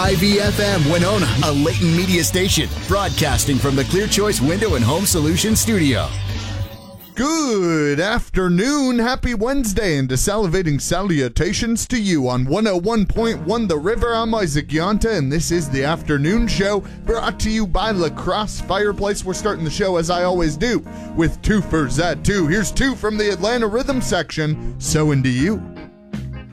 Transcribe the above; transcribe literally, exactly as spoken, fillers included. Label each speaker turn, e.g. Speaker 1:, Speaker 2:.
Speaker 1: V F M Winona, a Leighton Media station, broadcasting from the Clear Choice Window and Home Solutions studio.
Speaker 2: Good afternoon, happy Wednesday, and salivating salutations to you on one oh one point one The River. I'm Isaac Yonta, and this is the afternoon show brought to you by La Crosse Fireplace. We're starting the show, as I always do, with two for Z two. Here's two from the Atlanta Rhythm section, So Into You.